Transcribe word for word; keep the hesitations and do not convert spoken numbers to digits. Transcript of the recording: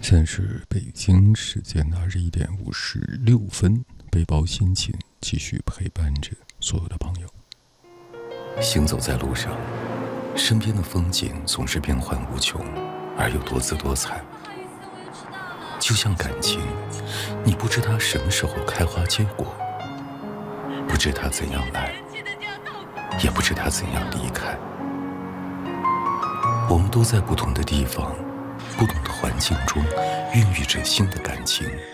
现在是北京时间的二十一点五十六分，背包心情继续陪伴着所有的朋友。 行走在路上，身边的风景总是变幻无穷，而又多姿多彩。就像感情，你不知它什么时候开花结果，不知它怎样来，也不知它怎样离开。我们都在不同的地方，不同的环境中孕育着新的感情。